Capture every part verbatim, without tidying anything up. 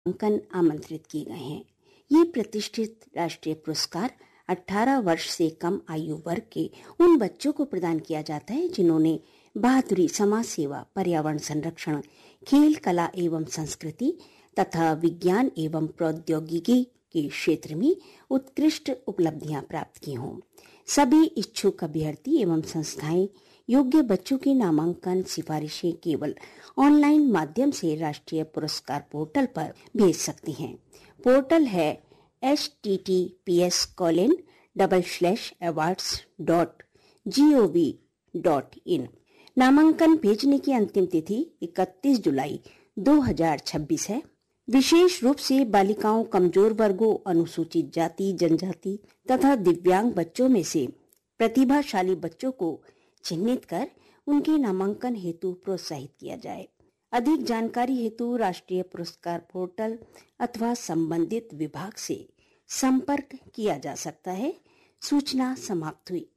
नामांकन आमंत्रित किए गए हैं। ये प्रतिष्ठित राष्ट्रीय पुरस्कार अठारह वर्ष से कम आयु वर्ग के उन बच्चों को प्रदान किया जाता है जिन्होंने बहादुरी, समाज सेवा, पर्यावरण संरक्षण, खेल, कला एवं संस्कृति तथा विज्ञान एवं प्रौद्योगिकी के क्षेत्र में उत्कृष्ट उपलब्धियां प्राप्त की हों। सभी इच्छुक अभ्यर्थी एवं संस्थाएं योग्य बच्चों की नामांकन सिफारिशें केवल ऑनलाइन माध्यम से राष्ट्रीय पुरस्कार पोर्टल पर भेज सकती हैं। पोर्टल है H T T P S colon double slash awards dot G O V dot in. नामांकन भेजने की अंतिम तिथि इकतीस जुलाई दो हजार छब्बीस है। विशेष रूप से बालिकाओं, कमजोर वर्गों, अनुसूचित जाति, जनजाति तथा दिव्यांग बच्चों में से प्रतिभाशाली बच्चों को चिन्हित कर उनके नामांकन हेतु प्रोत्साहित किया जाए। अधिक जानकारी हेतु राष्ट्रीय पुरस्कार पोर्टल अथवा संबंधित विभाग से संपर्क किया जा सकता है। सूचना समाप्त हुई।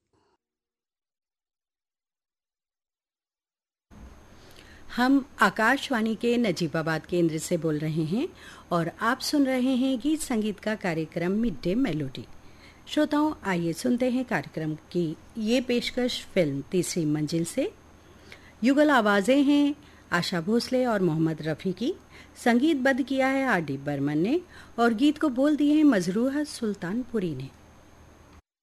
हम आकाशवाणी के नजीबाबाद केंद्र से बोल रहे हैं और आप सुन रहे हैं गीत संगीत का कार्यक्रम मिड डे मेलोडी। श्रोताओं, आइए सुनते हैं कार्यक्रम की ये पेशकश फिल्म तीसरी मंजिल से। युगल आवाजें हैं आशा भोसले और मोहम्मद रफ़ी की। संगीतबद्ध किया है आर डी बर्मन ने और गीत को बोल दिए हैं मजरूह सुल्तानपुरी ने।